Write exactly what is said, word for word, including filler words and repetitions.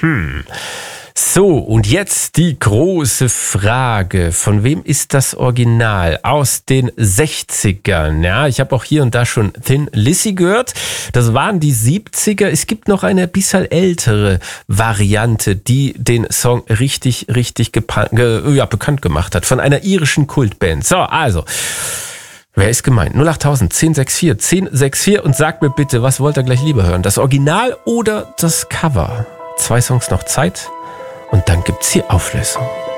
Hm. So, und jetzt die große Frage. Von wem ist das Original? Aus den sechzigern. Ja, ich habe auch hier und da schon Thin Lizzy gehört. Das waren die siebziger. Es gibt noch eine bisschen ältere Variante, die den Song richtig, richtig gepa- ge- ja, bekannt gemacht hat. Von einer irischen Kultband. So, also... Wer ist gemeint? null acht tausend, zehn sechs vier, zehn sechs vier und sagt mir bitte, was wollt ihr gleich lieber hören? Das Original oder das Cover? Zwei Songs noch Zeit und dann gibt's die Auflösung.